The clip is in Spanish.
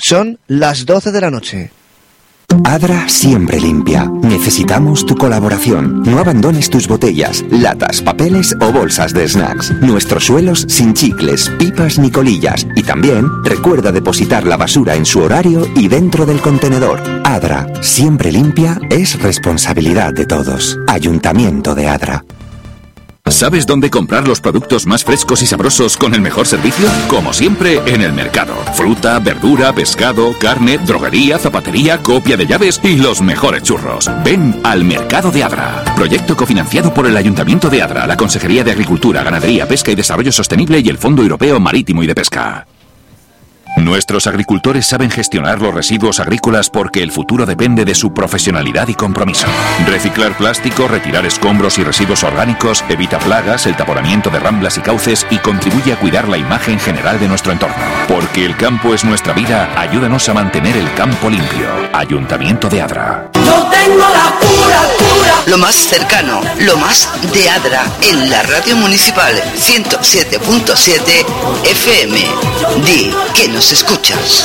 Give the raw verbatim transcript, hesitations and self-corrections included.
Son las doce de la noche. Adra siempre limpia. Necesitamos tu colaboración. No abandones tus botellas, latas, papeles o bolsas de snacks. Nuestros suelos sin chicles, pipas ni colillas. Y también recuerda depositar la basura en su horario y dentro del contenedor. Adra siempre limpia es responsabilidad de todos. Ayuntamiento de Adra. ¿Sabes dónde comprar los productos más frescos y sabrosos con el mejor servicio? Como siempre, en el mercado. Fruta, verdura, pescado, carne, droguería, zapatería, copia de llaves y los mejores churros. Ven al Mercado de Adra. Proyecto cofinanciado por el Ayuntamiento de Adra, la Consejería de Agricultura, Ganadería, Pesca y Desarrollo Sostenible y el Fondo Europeo Marítimo y de Pesca. Nuestros agricultores saben gestionar los residuos agrícolas porque el futuro depende de su profesionalidad y compromiso. Reciclar plástico, retirar escombros y residuos orgánicos, evita plagas, el taponamiento de ramblas y cauces y contribuye a cuidar la imagen general de nuestro entorno. Porque el campo es nuestra vida, ayúdanos a mantener el campo limpio. Ayuntamiento de Adra. No tengo la cura, cura. Lo más cercano, lo más de Adra, en la radio municipal ciento siete punto siete F M. Di que nos escuchas.